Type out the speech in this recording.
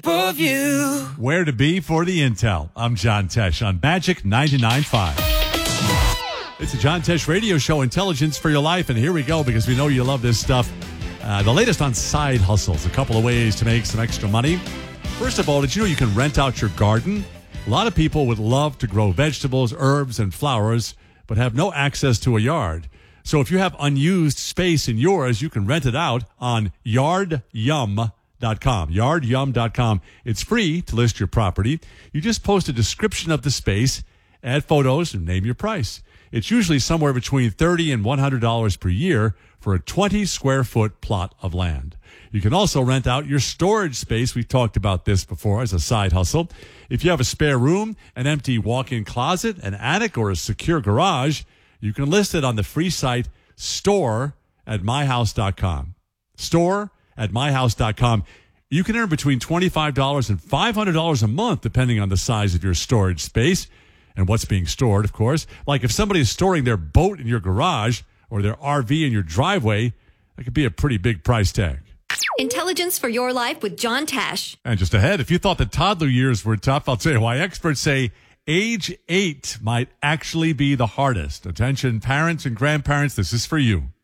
of you. Where to be for the intel. I'm John Tesh on Magic 99.5. It's a John Tesh radio show, Intelligence for Your Life. And here we go, because we know you love this stuff. The latest on side hustles, a couple of ways to make some extra money. First of all, did you know you can rent out your garden? A lot of people would love to grow vegetables, herbs, and flowers, but have no access to a yard. So if you have unused space in yours, you can rent it out on YardYum.com. YardYum.com. It's free to list your property. You just post a description of the space, add photos, and name your price. It's usually somewhere between $30 and $100 per year for a 20-square-foot plot of land. You can also rent out your storage space. We've talked about this before as a side hustle. If you have a spare room, an empty walk-in closet, an attic, or a secure garage, you can list it on the free site store@myhouse.com. Store@myhouse.com. You can earn between $25 and $500 a month, depending on the size of your storage space and what's being stored, of course. Like if somebody is storing their boat in your garage or their RV in your driveway, that could be a pretty big price tag. Intelligence for Your Life with John Tesh. And just ahead, if you thought the toddler years were tough, I'll tell you why. Experts say age 8 might actually be the hardest. Attention, parents and grandparents, this is for you.